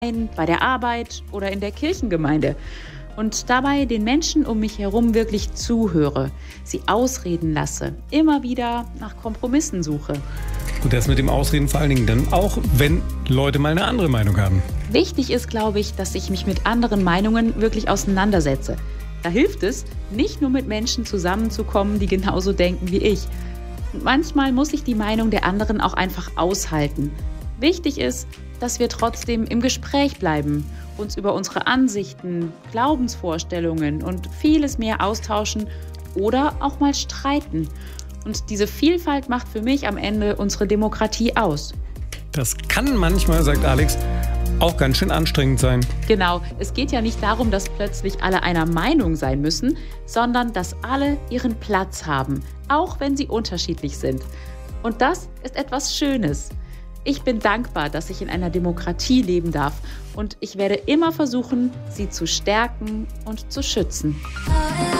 bei der Arbeit oder in der Kirchengemeinde. Und dabei den Menschen um mich herum wirklich zuhöre, sie ausreden lasse, immer wieder nach Kompromissen suche. Und das mit dem Ausreden vor allen Dingen dann auch, wenn Leute mal eine andere Meinung haben. Wichtig ist, glaube ich, dass ich mich mit anderen Meinungen wirklich auseinandersetze. Da hilft es, nicht nur mit Menschen zusammenzukommen, die genauso denken wie ich. Und manchmal muss ich die Meinung der anderen auch einfach aushalten. Wichtig ist, dass wir trotzdem im Gespräch bleiben, uns über unsere Ansichten, Glaubensvorstellungen und vieles mehr austauschen oder auch mal streiten. Und diese Vielfalt macht für mich am Ende unsere Demokratie aus. Das kann manchmal, sagt Alex, auch ganz schön anstrengend sein. Genau, es geht ja nicht darum, dass plötzlich alle einer Meinung sein müssen, sondern dass alle ihren Platz haben, auch wenn sie unterschiedlich sind. Und das ist etwas Schönes. Ich bin dankbar, dass ich in einer Demokratie leben darf und ich werde immer versuchen, sie zu stärken und zu schützen.